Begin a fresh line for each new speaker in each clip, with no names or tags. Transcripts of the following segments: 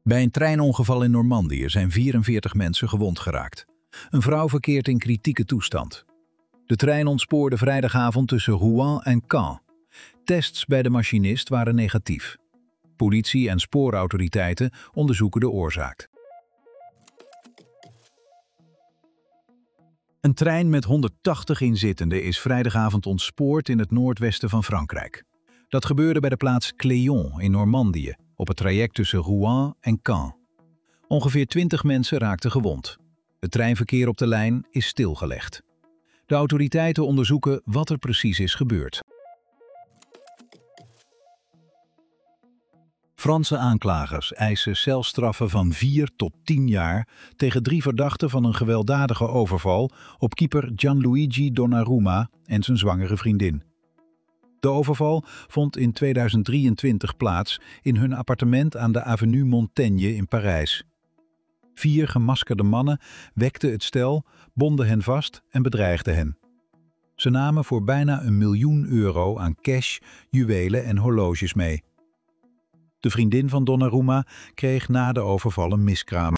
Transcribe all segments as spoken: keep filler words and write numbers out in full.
Bij een treinongeval in Normandië zijn vierenveertig mensen gewond geraakt. Een vrouw verkeert in kritieke toestand. De trein ontspoorde vrijdagavond tussen Rouen en Caen. Tests bij de machinist waren negatief. Politie en spoorautoriteiten onderzoeken de oorzaak. Een trein met honderdtachtig inzittenden is vrijdagavond ontspoord in het noordwesten van Frankrijk. Dat gebeurde bij de plaats Cléon in Normandië, op het traject tussen Rouen en Caen. Ongeveer twintig mensen raakten gewond. Het treinverkeer op de lijn is stilgelegd. De autoriteiten onderzoeken wat er precies is gebeurd. Franse aanklagers eisen celstraffen van vier tot tien jaar tegen drie verdachten van een gewelddadige overval op keeper Gianluigi Donnarumma en zijn zwangere vriendin. De overval vond in tweeduizend drieëntwintig plaats in hun appartement aan de avenue Montaigne in Parijs. Vier gemaskerde mannen wekten het stel, bonden hen vast en bedreigden hen. Ze namen voor bijna een miljoen euro aan cash, juwelen en horloges mee. De vriendin van Donnarumma kreeg na de overval een miskraam.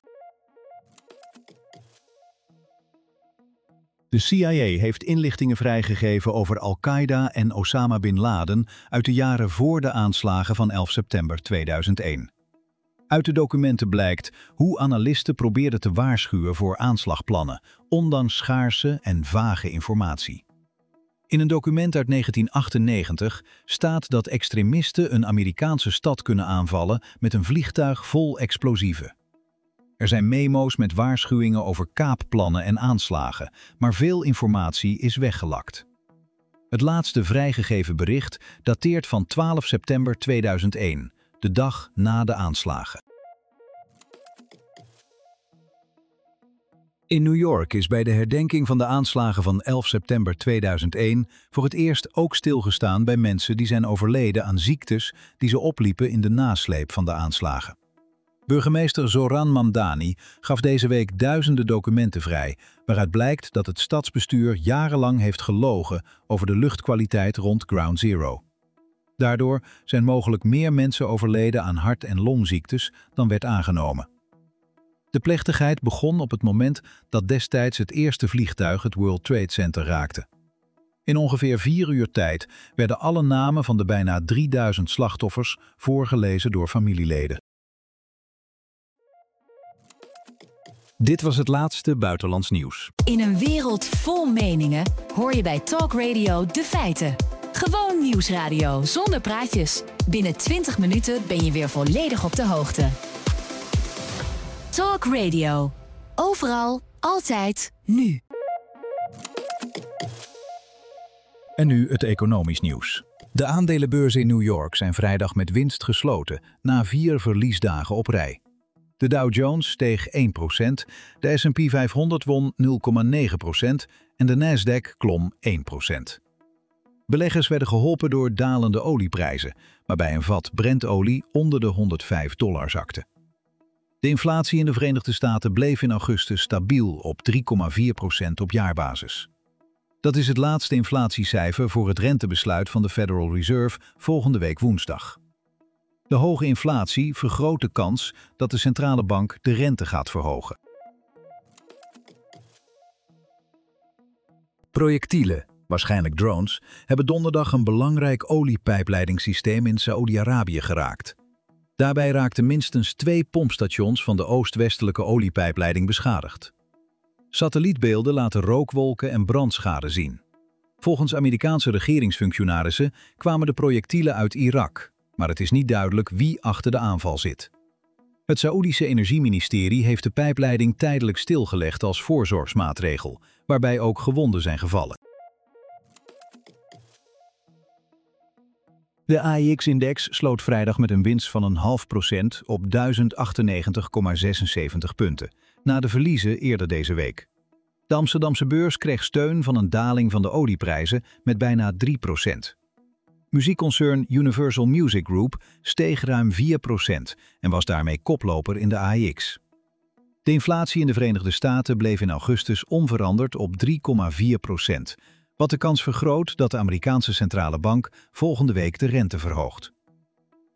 De C I A heeft inlichtingen vrijgegeven over Al-Qaeda en Osama Bin Laden uit de jaren voor de aanslagen van elf september tweeduizend één. Uit de documenten blijkt hoe analisten probeerden te waarschuwen voor aanslagplannen, ondanks schaarse en vage informatie. In een document uit negentien achtennegentig staat dat extremisten een Amerikaanse stad kunnen aanvallen met een vliegtuig vol explosieven. Er zijn memo's met waarschuwingen over kaapplannen en aanslagen, maar veel informatie is weggelakt. Het laatste vrijgegeven bericht dateert van twaalf september tweeduizend één, de dag na de aanslagen. In New York is bij de herdenking van de aanslagen van elf september tweeduizend één voor het eerst ook stilgestaan bij mensen die zijn overleden aan ziektes die ze opliepen in de nasleep van de aanslagen. Burgemeester Zoran Mamdani gaf deze week duizenden documenten vrij, waaruit blijkt dat het stadsbestuur jarenlang heeft gelogen over de luchtkwaliteit rond Ground Zero. Daardoor zijn mogelijk meer mensen overleden aan hart- en longziektes dan werd aangenomen. De plechtigheid begon op het moment dat destijds het eerste vliegtuig het World Trade Center raakte. In ongeveer vier uur tijd werden alle namen van de bijna drieduizend slachtoffers voorgelezen door familieleden. Dit was het laatste buitenlands nieuws.
In een wereld vol meningen hoor je bij Talk Radio de feiten. Gewoon nieuwsradio zonder praatjes. Binnen twintig minuten ben je weer volledig op de hoogte. Talk Radio. Overal, altijd, nu.
En nu het economisch nieuws. De aandelenbeurzen in New York zijn vrijdag met winst gesloten, na vier verliesdagen op rij. De Dow Jones steeg één procent, de S en P vijfhonderd won nul komma negen procent en de Nasdaq klom één procent. Beleggers werden geholpen door dalende olieprijzen, waarbij een vat Brentolie onder de honderdvijf dollar zakte. De inflatie in de Verenigde Staten bleef in augustus stabiel op drie komma vier procent op jaarbasis. Dat is het laatste inflatiecijfer voor het rentebesluit van de Federal Reserve volgende week woensdag. De hoge inflatie vergroot de kans dat de centrale bank de rente gaat verhogen. Projectielen, waarschijnlijk drones, hebben donderdag een belangrijk oliepijpleidingssysteem in Saoedi-Arabië geraakt. Daarbij raakten minstens twee pompstations van de oost-westelijke oliepijpleiding beschadigd. Satellietbeelden laten rookwolken en brandschade zien. Volgens Amerikaanse regeringsfunctionarissen kwamen de projectielen uit Irak, maar het is niet duidelijk wie achter de aanval zit. Het Saoedische Energieministerie heeft de pijpleiding tijdelijk stilgelegd als voorzorgsmaatregel, waarbij ook gewonden zijn gevallen. De A E X-index sloot vrijdag met een winst van een half procent op duizend achtennegentig komma zesenzeventig punten, na de verliezen eerder deze week. De Amsterdamse beurs kreeg steun van een daling van de olieprijzen met bijna drie procent. Muziekconcern Universal Music Group steeg ruim vier procent en was daarmee koploper in de A E X. De inflatie in de Verenigde Staten bleef in augustus onveranderd op drie komma vier procent, wat de kans vergroot dat de Amerikaanse centrale bank volgende week de rente verhoogt.